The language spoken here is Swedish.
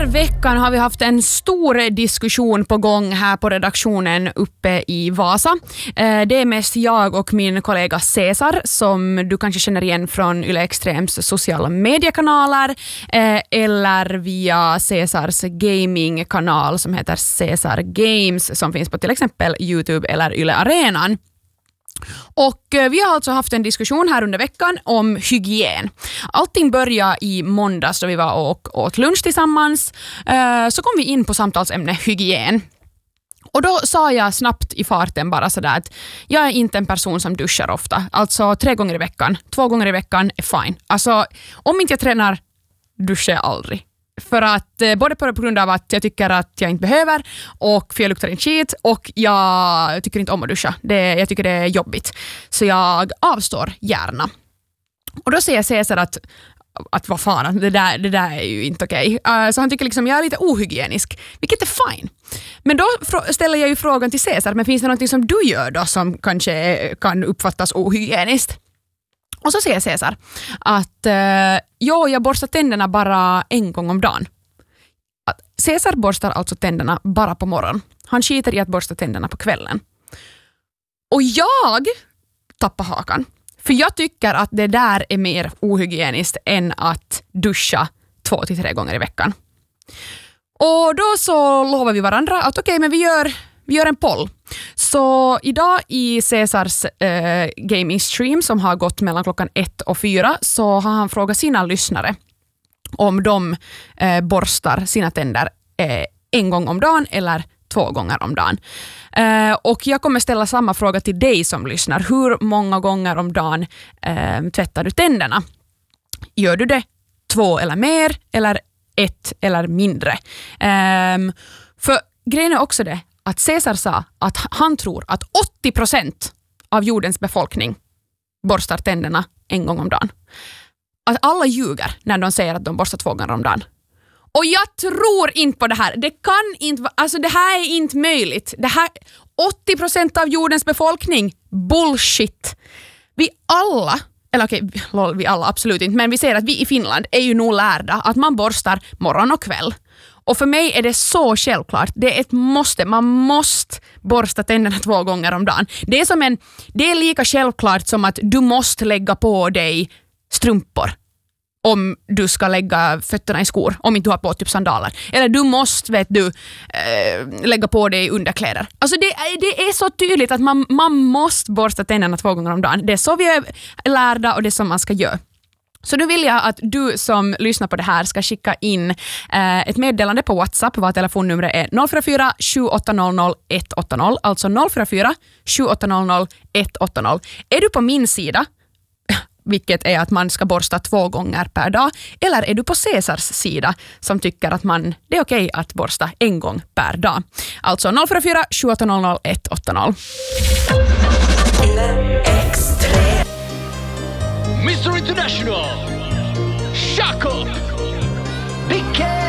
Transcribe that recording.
veckan har vi haft en stor diskussion på gång här på redaktionen uppe i Vasa. Det är mest jag och min kollega Cesar som du kanske känner igen från Yle Extrems sociala mediekanaler eller via Cesars gamingkanal som heter Cesar Games som finns på till exempel YouTube eller Yle Arenan. Och vi har alltså haft en diskussion här under veckan om hygien. Allting började i måndags då vi var och åt lunch tillsammans. Så kom vi in på samtalsämne hygien. Och då sa jag snabbt i farten bara sådär att jag är inte en person som duschar ofta. Alltså 3 gånger i veckan, 2 gånger i veckan är fine. Alltså om inte jag tränar duschar jag aldrig. För att både på grund av att jag tycker att jag inte behöver och för jag luktar en skit och jag tycker inte om att duscha. Jag tycker det är jobbigt. Så jag avstår gärna. Och då säger Cesar att vad fan, det där är ju inte okej. Så han tycker liksom jag är lite ohygienisk, vilket är fine. Men då ställer jag ju frågan till Cesar, men finns det något som du gör då som kanske kan uppfattas ohygieniskt? Och så säger Cesar att jag borstar tänderna bara en gång om dagen. Cesar borstar alltså tänderna bara på morgonen. Han skiter i att borsta tänderna på kvällen. Och jag tappar hakan. För jag tycker att det där är mer ohygieniskt än att duscha 2 till 3 gånger i veckan. Och då så lovar vi varandra att okej, men vi gör en poll. Så idag i Cesars gaming stream som har gått mellan klockan 1 och 4 så har han frågat sina lyssnare om de borstar sina tänder en gång om dagen eller 2 gånger om dagen. Och jag kommer ställa samma fråga till dig som lyssnar. Hur många gånger om dagen tvättar du tänderna? Gör du det 2 eller mer eller 1 eller mindre? För grejen är också det att Cesar sa att han tror att 80% av jordens befolkning borstar tänderna en gång om dagen. Att alla ljuger när de säger att de borstar 2 gånger om dagen. Och jag tror inte på det här. Det kan inte, alltså det här är inte möjligt. Det här 80% av jordens befolkning, bullshit. Vi alla, eller okej, vi alla absolut inte, men vi säger att vi i Finland är ju nog lärda att man borstar morgon och kväll. Och för mig är det så självklart. Det är ett måste. Man måste borsta tänderna 2 gånger om dagen. Det är lika självklart som att du måste lägga på dig strumpor om du ska lägga fötterna i skor, om inte du har på typ sandaler. Eller du måste, lägga på dig underkläder. Alltså det är så tydligt att man måste borsta tänderna 2 gånger om dagen. Det är så vi är lärda och det är som man ska göra. Så nu vill jag att du som lyssnar på det här ska skicka in ett meddelande på WhatsApp. Vår telefonnummer är 044 7800 180. Alltså 044 7800 180. Är du på min sida, vilket är att man ska borsta 2 gånger per dag, eller är du på Cesars sida som tycker att det är okej att borsta 1 gång per dag? Alltså 044 7800 180. Mr. International, Jakob, Mikael.